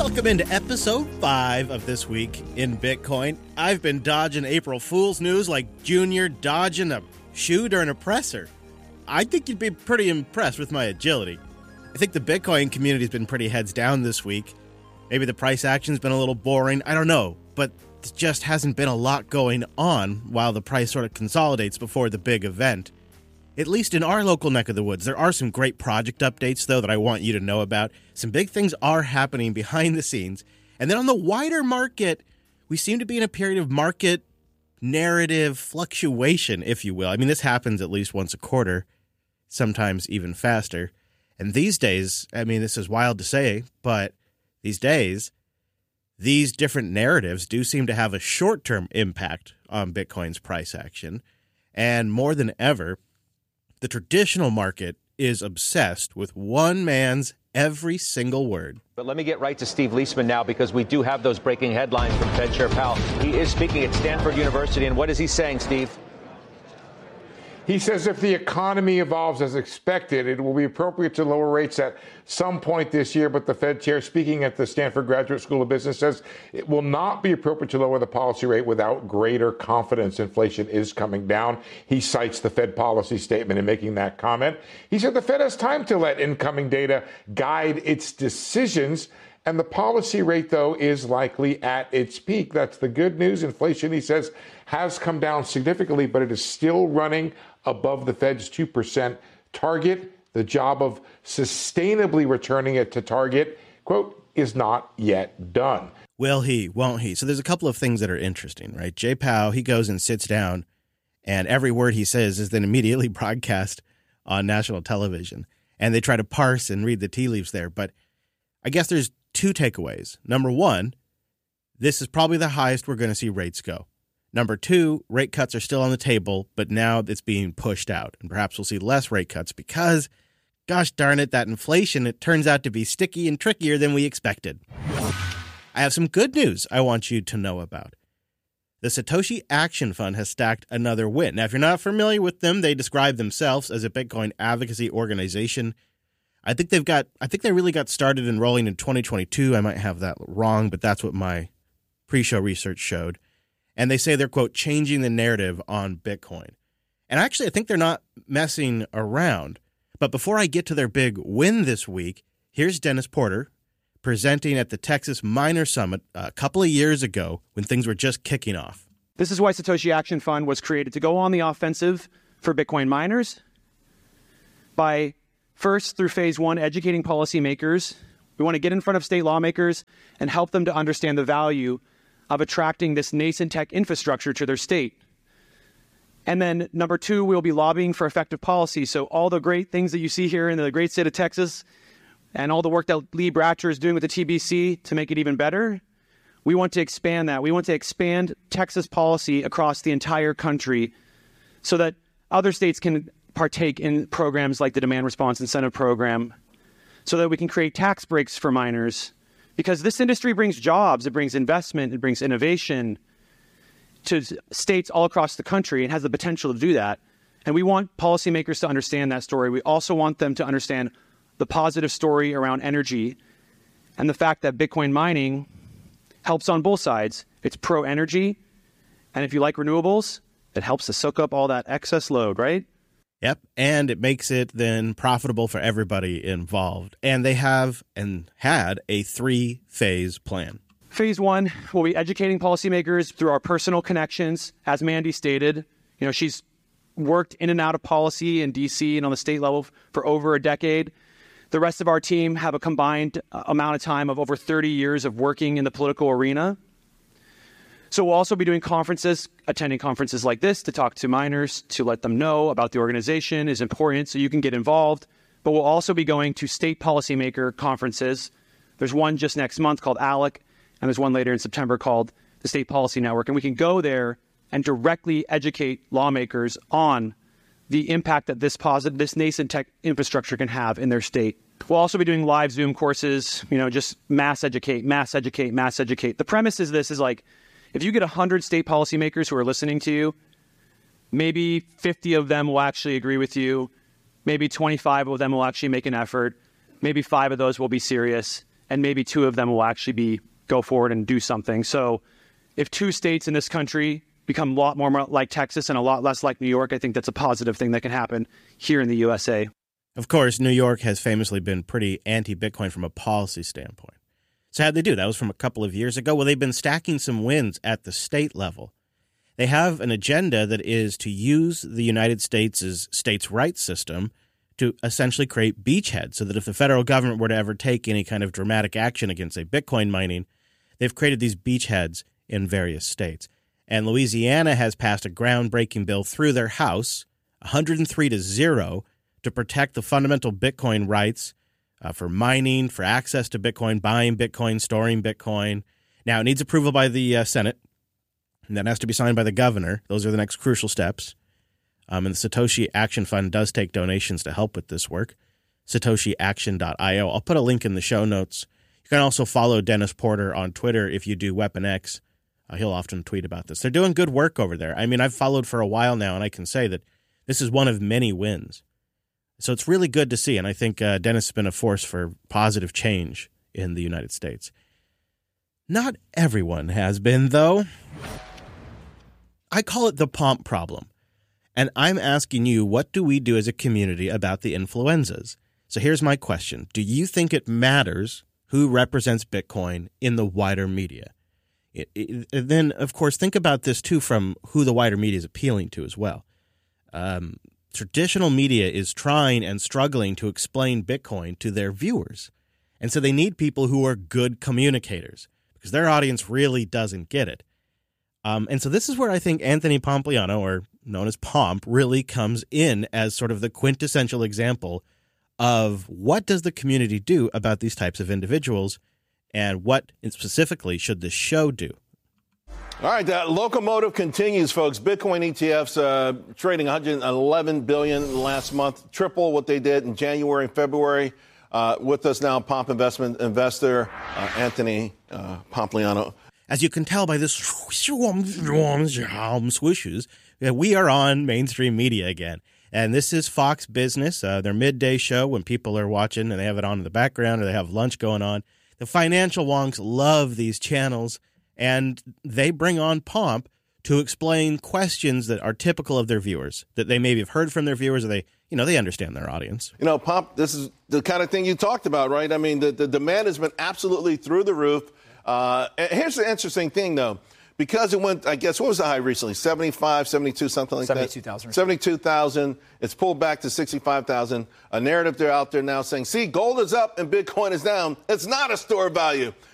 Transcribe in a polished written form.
Welcome into episode 5 of This Week in Bitcoin. I've been dodging April Fool's news like Junior dodging a shoe during a presser. I think you'd be pretty impressed with my agility. I think the Bitcoin community's been pretty heads down this week. Maybe the price action's been a little boring. I don't know, but there just hasn't been a lot going on while the price sort of consolidates before the big event. At least in our local neck of the woods, there are some great project updates, though, that I want you to know about. Some big things are happening behind the scenes. And then on the wider market, we seem to be in a period of market narrative fluctuation, if you will. I mean, this happens at least once a quarter, sometimes even faster. And these days, I mean, this is wild to say, but these days, these different narratives do seem to have a short-term impact on Bitcoin's price action. And more than ever, the traditional market is obsessed with one man's every single word. But let me get right to Steve Leisman now, because we do have those breaking headlines from Fed Chair Powell. He is speaking at Stanford University, and what is he saying, Steve? He says if the economy evolves as expected, it will be appropriate to lower rates at some point this year. But the Fed chair, speaking at the Stanford Graduate School of Business, says it will not be appropriate to lower the policy rate without greater confidence inflation is coming down. He cites the Fed policy statement in making that comment. He said the Fed has time to let incoming data guide its decisions. And the policy rate, though, is likely at its peak. That's the good news. Inflation, he says, has come down significantly, but it is still running above the Fed's 2% target. The job of sustainably returning it to target, quote, is not yet done. Will he? Won't he? So there's a couple of things that are interesting, right? Jay Powell, he goes and sits down, and every word he says is then immediately broadcast on national television. And they try to parse and read the tea leaves there. But I guess there's two takeaways. Number one, this is probably the highest we're going to see rates go. Number two, rate cuts are still on the table, but now it's being pushed out. And perhaps we'll see less rate cuts because, gosh darn it, that inflation, it turns out to be sticky and trickier than we expected. I have some good news I want you to know about. The Satoshi Action Fund has stacked another win. Now, if you're not familiar with them, they describe themselves as a Bitcoin advocacy organization. I think they really got started enrolling in 2022. I might have that wrong, but that's what my pre-show research showed. And they say they're, quote, changing the narrative on Bitcoin. And actually, I think they're not messing around. But before I get to their big win this week, here's Dennis Porter presenting at the Texas Miner Summit a couple of years ago when things were just kicking off. This is why Satoshi Action Fund was created, to go on the offensive for Bitcoin miners by first, through phase one, educating policymakers. We want to get in front of state lawmakers and help them to understand the value of attracting this nascent tech infrastructure to their state. And then number two, we'll be lobbying for effective policy. So all the great things that you see here in the great state of Texas and all the work that Lee Bratcher is doing with the TBC to make it even better, we want to expand that. We want to expand Texas policy across the entire country so that other states can partake in programs like the Demand Response Incentive Program, so that we can create tax breaks for miners. Because this industry brings jobs, it brings investment, it brings innovation to states all across the country and has the potential to do that. And we want policymakers to understand that story. We also want them to understand the positive story around energy and the fact that Bitcoin mining helps on both sides. It's pro-energy, and if you like renewables, it helps to soak up all that excess load, right? Yep, and it makes it then profitable for everybody involved. And they have and had a 3-phase plan. Phase one, we'll be educating policymakers through our personal connections. As Mandy stated, she's worked in and out of policy in D.C. and on the state level for over a decade. The rest of our team have a combined amount of time of over 30 years of working in the political arena. So we'll also be doing conferences, attending conferences like this to talk to miners, to let them know about the organization is important so you can get involved. But we'll also be going to state policymaker conferences. There's one just next month called ALEC, and there's one later in September called the State Policy Network. And we can go there and directly educate lawmakers on the impact that this nascent tech infrastructure can have in their state. We'll also be doing live Zoom courses, just mass educate. The premise is this is like, if you get 100 state policymakers who are listening to you, maybe 50 of them will actually agree with you. Maybe 25 of them will actually make an effort. Maybe 5 of those will be serious. and maybe 2 of them will actually go forward and do something. So if 2 states in this country become a lot more like Texas and a lot less like New York, I think that's a positive thing that can happen here in the USA. Of course, New York has famously been pretty anti-Bitcoin from a policy standpoint. So how'd they do? That was from a couple of years ago. Well, they've been stacking some wins at the state level. They have an agenda that is to use the United States' states' rights system to essentially create beachheads so that if the federal government were to ever take any kind of dramatic action against, say, Bitcoin mining, they've created these beachheads in various states. And Louisiana has passed a groundbreaking bill through their House, 103-0, to protect the fundamental Bitcoin rights for mining, for access to Bitcoin, buying Bitcoin, storing Bitcoin. Now, it needs approval by the Senate, and that has to be signed by the governor. Those are the next crucial steps. And the Satoshi Action Fund does take donations to help with this work. SatoshiAction.io. I'll put a link in the show notes. You can also follow Dennis Porter on Twitter if you do Weapon X. He'll often tweet about this. They're doing good work over there. I mean, I've followed for a while now, and I can say that this is one of many wins. So it's really good to see, and I think Dennis has been a force for positive change in the United States. Not everyone has been, though. I call it the pomp problem. And I'm asking you, what do we do as a community about the influenzas? So here's my question. Do you think it matters who represents Bitcoin in the wider media? Then, of course, think about this, too, from who the wider media is appealing to as well. Traditional media is trying and struggling to explain Bitcoin to their viewers. And so they need people who are good communicators because their audience really doesn't get it. And so this is where I think Anthony Pompliano, or known as Pomp, really comes in as sort of the quintessential example of what does the community do about these types of individuals and what specifically should this show do? All right, that locomotive continues, folks. Bitcoin ETFs trading $111 billion last month, triple what they did in January and February. With us now, Pomp Investment investor Anthony Pompliano. As you can tell by this swooshes, we are on mainstream media again. And this is Fox Business, their midday show when people are watching and they have it on in the background or they have lunch going on. The financial wonks love these channels, and they bring on Pomp to explain questions that are typical of their viewers, that they maybe have heard from their viewers or they understand their audience. Pomp, this is the kind of thing you talked about, right? I mean, the demand has been absolutely through the roof. Here's the interesting thing, though. Because it went, I guess, what was the high recently? 75, 72, something like 72,000. that? 72,000. It's pulled back to 65,000. A narrative they're out there now saying, see, gold is up and Bitcoin is down. It's not a store of value.